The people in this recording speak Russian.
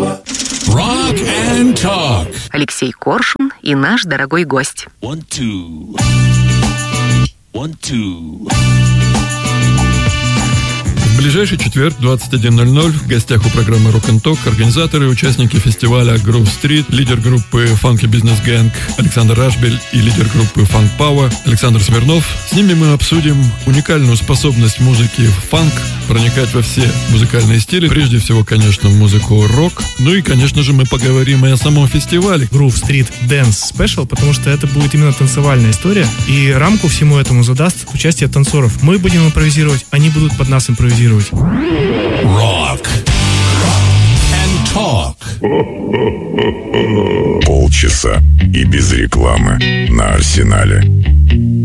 Rock and Talk. Алексей Коршун и наш дорогой гость. 1, 2. 1, 2. В ближайший четверг, 21:00, в гостях у программы Rock and Talk организаторы и участники фестиваля Groove Street, лидер группы Funky Business Gang Александр Рашбель и лидер группы Funk Power Александр Смирнов. С ними мы обсудим уникальную способность музыки фанк проникать во все музыкальные стили. Прежде всего, конечно, в музыку рок. Ну и, конечно же, мы поговорим и о самом фестивале. Groove Street Dance Special, потому что это будет именно танцевальная история. И рамку всему этому задаст участие танцоров. Мы будем импровизировать, они будут под нас импровизировать. Rock and Talk. Полчаса и без рекламы на Арсенале.